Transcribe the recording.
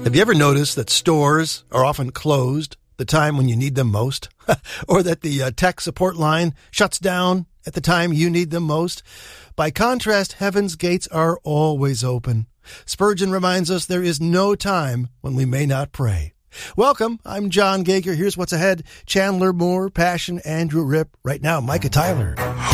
Have you ever noticed that stores are often closed the time when you need them most? Or that the tech support line shuts down at the time you need them most? By contrast, heaven's gates are always open. Spurgeon reminds us there is no time when we may not pray. Welcome, I'm John Gager. Here's what's ahead. Chandler Moore, Passion, Andrew Ripp. Right now, Micah Tyler.